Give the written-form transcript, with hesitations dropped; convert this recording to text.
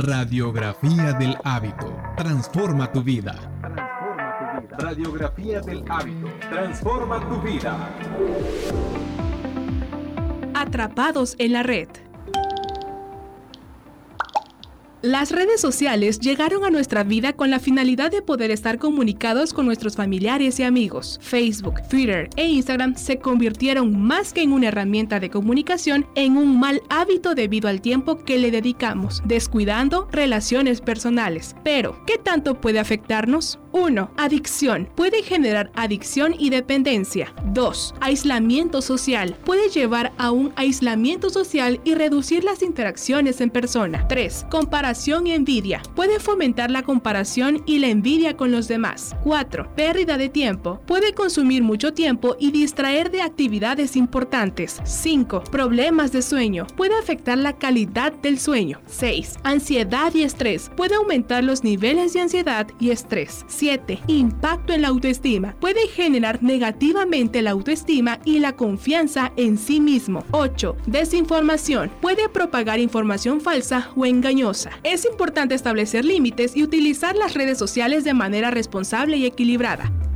Radiografía del hábito. Transforma tu vida. Radiografía del hábito. Transforma tu vida. Atrapados en la red. Las redes sociales llegaron a nuestra vida con la finalidad de poder estar comunicados con nuestros familiares y amigos. Facebook, Twitter e Instagram se convirtieron más que en una herramienta de comunicación en un mal hábito debido al tiempo que le dedicamos, descuidando relaciones personales. Pero, ¿qué tanto puede afectarnos? 1. Adicción. Puede generar adicción y dependencia. 2. Aislamiento social. Puede llevar a un aislamiento social y reducir las interacciones en persona. 3. Comparación y envidia. Puede fomentar la comparación y la envidia con los demás. 4. Pérdida de tiempo. Puede consumir mucho tiempo y distraer de actividades importantes. 5. Problemas de sueño. Puede afectar la calidad del sueño. 6. Ansiedad y estrés. Puede aumentar los niveles de ansiedad y estrés. 7. Impacto en la autoestima. Puede generar negativamente la autoestima y la confianza en sí mismo. 8. Desinformación. Puede propagar información falsa o engañosa. Es importante establecer límites y utilizar las redes sociales de manera responsable y equilibrada.